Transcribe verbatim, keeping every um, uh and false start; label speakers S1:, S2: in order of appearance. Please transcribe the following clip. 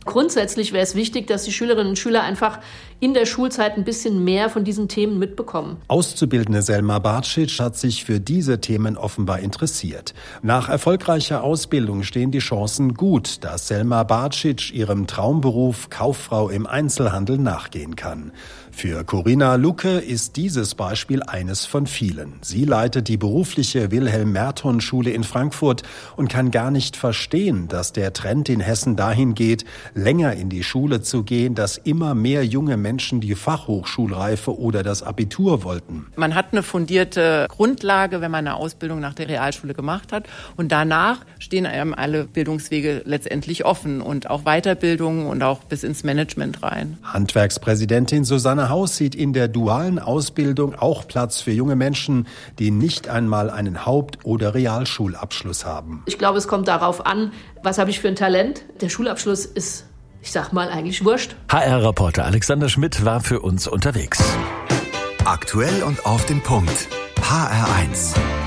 S1: Grundsätzlich wäre es wichtig, dass die Schülerinnen und Schüler einfach in der Schulzeit ein bisschen mehr von diesen Themen mitbekommen.
S2: Auszubildende Selma Bartschitsch hat sich für diese Themen offenbar interessiert. Nach erfolgreicher Ausbildung stehen die Chancen gut, dass Selma Bartschitsch ihrem Traumberuf Kauffrau im Einzelhandel nachgehen kann. Für Corinna Lucke ist dieses Beispiel eines von vielen. Sie leitet die berufliche Wilhelm-Merton-Schule in Frankfurt und kann gar nicht verstehen, dass der Trend in Hessen dahin geht, länger in die Schule zu gehen, dass immer mehr junge Menschen die Fachhochschulreife oder das Abitur wollten.
S3: Man hat eine fundierte Grundlage, wenn man eine Ausbildung nach der Realschule gemacht hat. Und danach stehen einem alle Bildungswege letztendlich offen und auch Weiterbildung und auch bis ins Management rein.
S2: Handwerkspräsidentin Susanne Haus sieht in der dualen Ausbildung auch Platz für junge Menschen, die nicht einmal einen Haupt- oder Realschulabschluss haben.
S1: Ich glaube, es kommt darauf an, was habe ich für ein Talent. Der Schulabschluss ist, ich sag mal, eigentlich wurscht.
S4: H R-Reporter Alexander Schmidt war für uns unterwegs.
S5: Aktuell und auf den Punkt. H R eins.